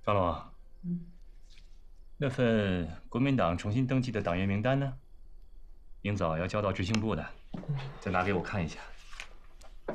张龙，那份国民党重新登记的党员名单呢？明早要交到执行部的，再拿给我看一下。